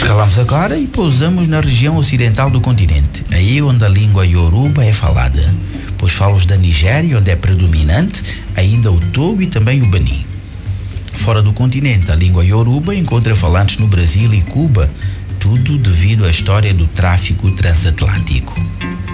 Escalamos agora e pousamos na região ocidental do continente, aí onde a língua Yoruba é falada. Pois falos da Nigéria, onde é predominante ainda o Togo e também o Benin. Fora do continente, a língua Yoruba encontra falantes no Brasil e Cuba, tudo devido à história do tráfico transatlântico.